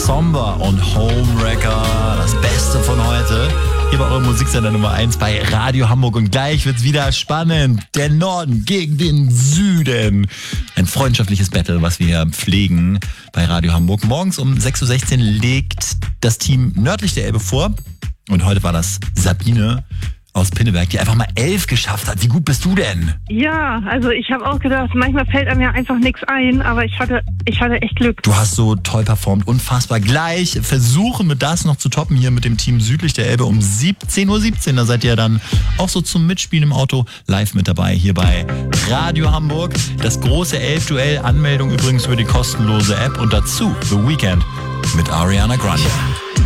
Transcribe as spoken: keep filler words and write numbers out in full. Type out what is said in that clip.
Somber und Homewrecker, das Beste von heute. Hier bei eurem Musiksender Nummer eins bei Radio Hamburg. Und gleich wird's wieder spannend. Der Norden gegen den Süden. Ein freundschaftliches Battle, was wir pflegen bei Radio Hamburg. Morgens um sechs Uhr sechzehn legt das Team nördlich der Elbe vor. Und heute war das Sabine aus Pinneberg, die einfach mal elf geschafft hat. Wie gut bist du denn? Ja, also ich habe auch gedacht, manchmal fällt einem ja einfach nichts ein, aber ich hatte, ich hatte echt Glück. Du hast so toll performt, unfassbar. Gleich versuchen wir das noch zu toppen hier mit dem Team südlich der Elbe um siebzehn Uhr siebzehn. Da seid ihr dann auch so zum Mitspielen im Auto live mit dabei hier bei Radio Hamburg. Das große Elf-Duell, Anmeldung übrigens über die kostenlose App und dazu The Weeknd mit Ariana Grande.